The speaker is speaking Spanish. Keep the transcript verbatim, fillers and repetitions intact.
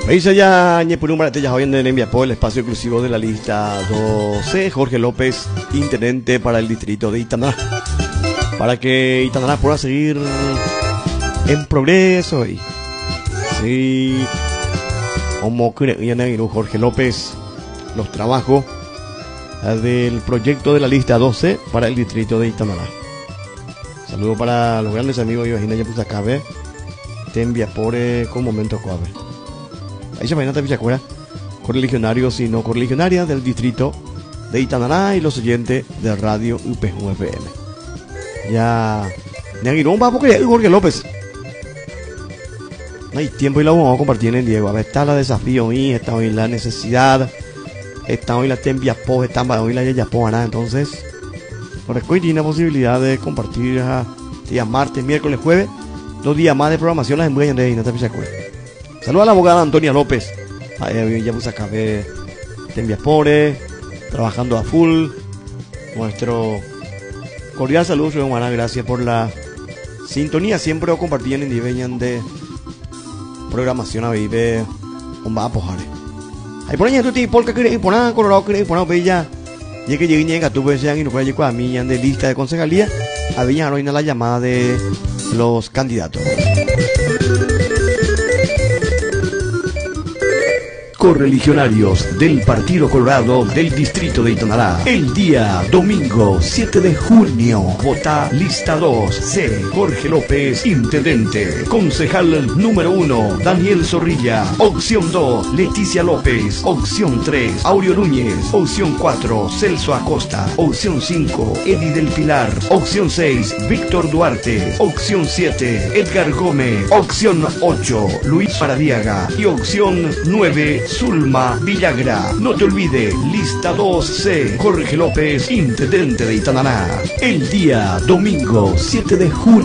Veis allá, Ñepurú Marate, hoy en el enviapó el espacio exclusivo de la lista doce. Jorge López, intendente para el distrito de Itananá. Para que Itananá pueda seguir en progreso. Y sí, como Jorge López, los trabajos del proyecto de la lista doce para el distrito de Itananá. Saludo para los grandes amigos de Ivagina Yapuzacabe. Te envía por con momento coave. Ahí se va a ir correligionarios y no correligionarias del distrito de Itananá y los oyentes de Radio U P U F M. Ya Neaguirón va porque Jorge López. No hay tiempo y la vamos a compartir en el Diego. A ver, está la desafío y está hoy la necesidad. Está hoy la tembiapó, está hoy la yayapó, nada. Entonces, por hoy tiene la posibilidad de compartir a día martes, miércoles, jueves, dos días más de programación las embuellas de Inata Pichacue. Saludos a la abogada Antonia López. Ahí ya puse acá de tembiapore, trabajando a full. Nuestro cordial saludo, su hermana, gracias por la sintonía. Siempre lo compartían en Diveñan de programación a Vive Bomba a Pojare. Ahí por ahí tú te polka que ir por nada, colorado que ir por nada, bella. Y que llegue llega tú ves y no puede llegar a mí de lista de concejalía. Había hoy la llamada de los candidatos. Correligionarios del Partido Colorado del Distrito de Itananá. El día domingo siete de junio. Vota lista dos C. Jorge López, intendente. Concejal número uno, Daniel Zorrilla. Opción dos, Leticia López. Opción tres, Aureo Núñez. Opción cuatro, Celso Acosta. Opción cinco, Eddie del Pilar. Opción seis, Víctor Duarte. Opción siete, Edgar Gómez. Opción ocho, Luis Paradiaga. Y opción nueve, Zulma Villagra. No te olvides, lista dos C. Jorge López, intendente de Itananá. El día domingo siete de junio.